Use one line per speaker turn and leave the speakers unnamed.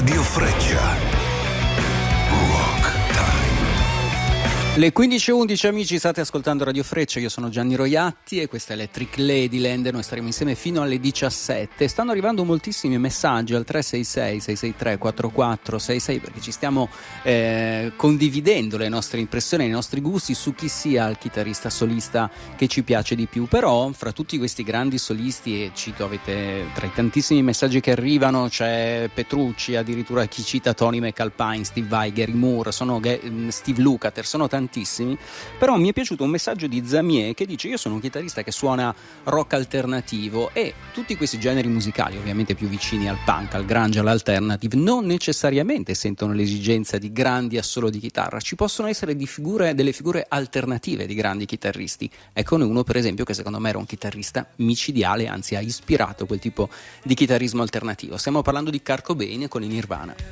Radio Freccia. Rock Time.
Le 15:11, amici, state ascoltando Radio Freccia, io sono Gianni Roiatti e questa è Electric Ladyland, noi staremo insieme fino alle 17. Stanno arrivando moltissimi messaggi al 366-663-4466 perché ci stiamo condividendo le nostre impressioni, i nostri gusti su chi sia il chitarrista solista che ci piace di più. Però fra tutti questi grandi solisti, e cito, avete tra i tantissimi messaggi che arrivano c'è Petrucci, addirittura chi cita Tony McAlpine, Steve Vai, Gary Moore, Steve Lukather, sono tantissimi. Però mi è piaciuto un messaggio di Zamier che dice: io sono un chitarrista che suona rock alternativo, e tutti questi generi musicali, ovviamente più vicini al punk, al grunge, all'alternative, non necessariamente sentono l'esigenza di grandi assolo di chitarra. Ci possono essere delle figure alternative di grandi chitarristi. Eccone uno, per esempio, che secondo me era un chitarrista micidiale, anzi ha ispirato quel tipo di chitarrismo alternativo. Stiamo parlando di Kurt Cobain con i Nirvana.